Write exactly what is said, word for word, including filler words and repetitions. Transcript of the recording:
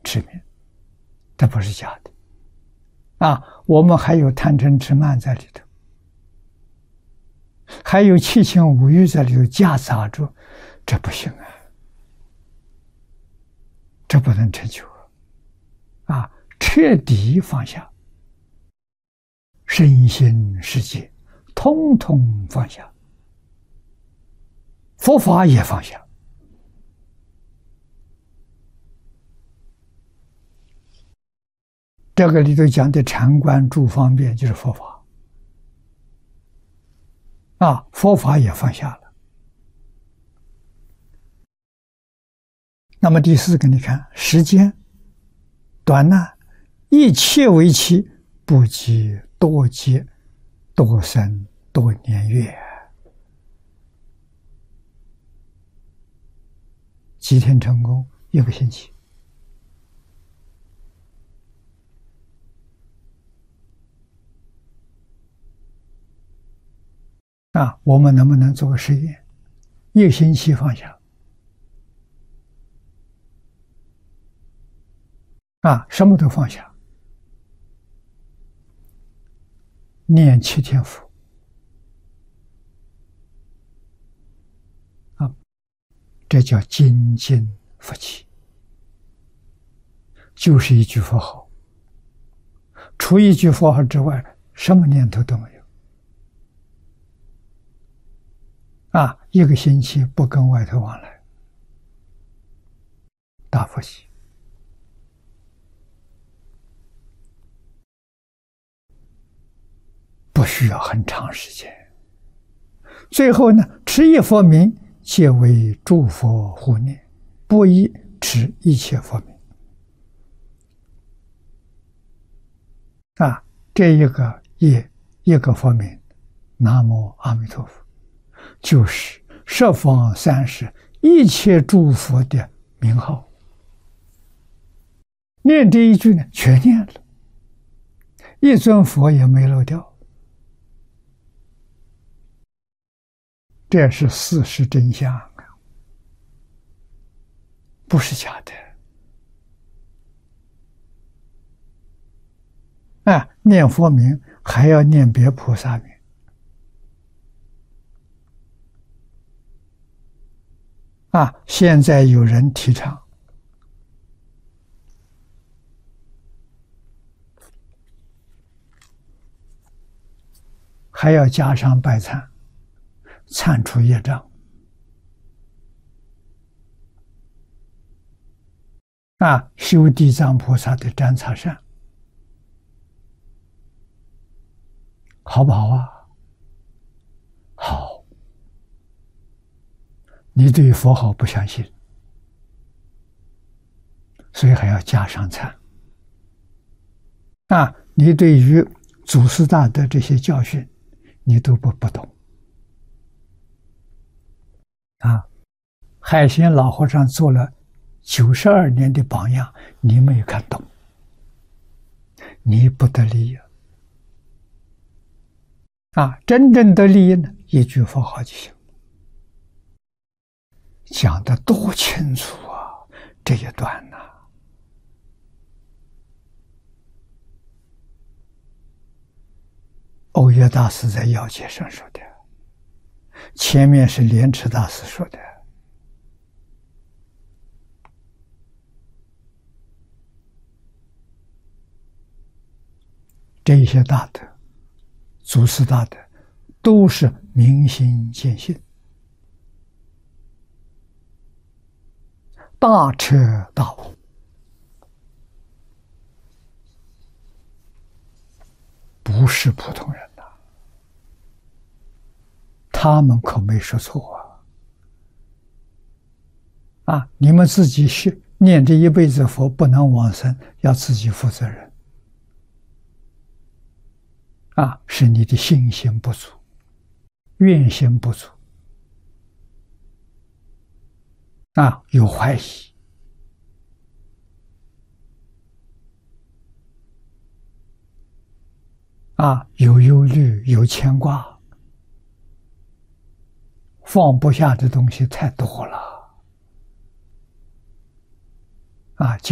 痴迷，这不是假的啊！我们还有贪嗔痴慢在里头，还有七情五欲在里头夹杂着，这不行啊！这不能成就啊！彻底放下，身心世界通通放下，佛法也放下。这个里头讲的禅观诸方便就是佛法啊，佛法也放下了。那么第四个，你看时间短难，一切为期，不计多劫、多生、多年月。几天成功？一个星期。啊，我们能不能做个实验？一个星期放下。啊，什么都放下，念七天佛。啊，这叫精进佛起，就是一句佛号。除一句佛号之外，什么念头都没有。啊，一个星期不跟外头往来，大佛喜。不需要很长时间。最后呢，持一佛名，皆为诸佛护念，不宜持一切佛名。啊，这一个业，一个佛名，南无阿弥陀佛，就是十方三世一切诸佛的名号。念这一句呢，全念了，一尊佛也没漏掉。这是事实真相啊，不是假的。啊，念佛名还要念别菩萨名。啊，现在有人提倡还要加上拜忏，忏除业障。啊，修地藏菩萨的占察善，好不好啊？好。你对佛号不相信，所以还要加上忏。啊，你对于祖师大德这些教训，你都不不懂。啊，海贤老和尚做了九十二年的榜样，你没有看懂，你不得利益。啊，真正得利益呢，一句佛号就行。讲得多清楚啊，这一段呢、啊。欧耶大师在要解上说的，前面是莲池大师说的。这一些大德，祖师大德，都是明心见性，大彻大悟，不是普通人呐、啊。他们可没说错啊！啊，你们自己是念这一辈子佛不能往生，要自己负责任。啊，是你的信心不足，愿心不足。啊，有怀疑，啊，有忧虑，有牵挂，放不下的东西太多了，啊。